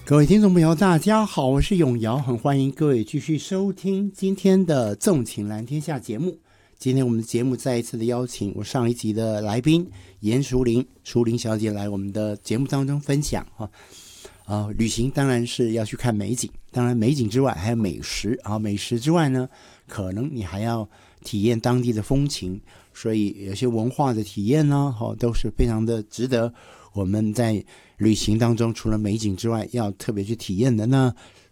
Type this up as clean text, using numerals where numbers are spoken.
各位听众朋友大家好，我是永尧，很欢迎各位继续收听今天的纵情蓝天下节目。今天我们的节目再一次的邀请我上一集的来宾严淑玲小姐来我们的节目当中分享旅行当然是要去看美景，当然美景之外还有美食美食之外呢，可能你还要体验当地的风情，所以有些文化的体验呢都是非常的值得我们在旅行当中除了美景之外要特别去体验的呢。